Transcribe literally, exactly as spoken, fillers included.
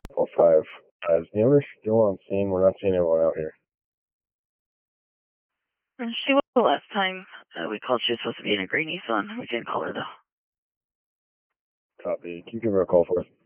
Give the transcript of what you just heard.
Oh, five. Uh, is the owner still on scene? We're not seeing anyone out here. She was the last time uh, we called. She was supposed to be in a greenies one. We didn't call her though. Copy. Can you give her a call for us?